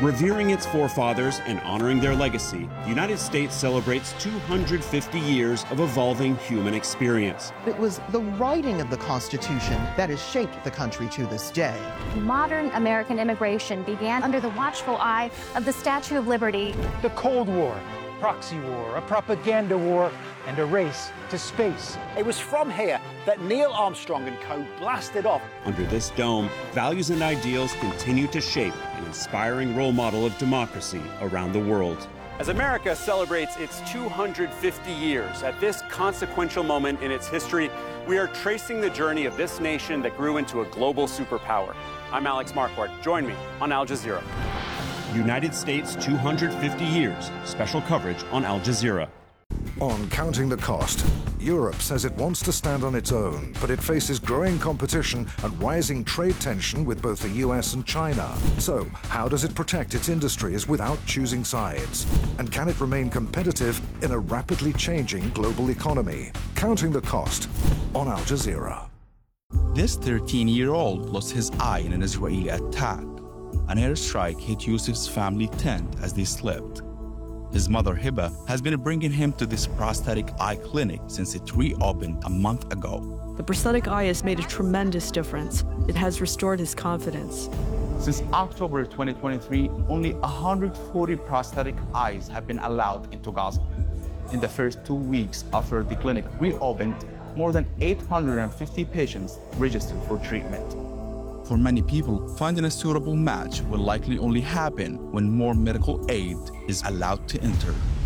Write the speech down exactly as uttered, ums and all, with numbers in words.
Revering its forefathers and honoring their legacy, the United States celebrates two hundred fifty years of evolving human experience. It was the writing of the Constitution that has shaped the country to this day. Modern American immigration began under the watchful eye of the Statue of Liberty. The Cold War, proxy war, a propaganda war, and a race to space. It was from here that Neil Armstrong and co blasted off. Under this dome, values and ideals continue to shape an inspiring role model of democracy around the world. As America celebrates its two hundred fifty years, at this consequential moment in its history, we are tracing the journey of this nation that grew into a global superpower. I'm Alex Marquardt. Join me on Al Jazeera. United States two hundred fifty years, special coverage on Al Jazeera. On Counting the Cost, Europe says it wants to stand on its own, but it faces growing competition and rising trade tension with both the U S and China. So, how does it protect its industries without choosing sides? And can it remain competitive in a rapidly changing global economy? Counting the Cost on Al Jazeera. This thirteen-year-old lost his eye in an Israeli attack. An airstrike hit Yusuf's family tent as they slept. His mother, Hiba, has been bringing him to this prosthetic eye clinic since it reopened a month ago. The prosthetic eye has made a tremendous difference. It has restored his confidence. Since October twenty twenty-three, only one hundred forty prosthetic eyes have been allowed into Gaza. In the first two weeks after the clinic reopened, more than eight hundred fifty patients registered for treatment. For many people, finding a suitable match will likely only happen when more medical aid is allowed to enter.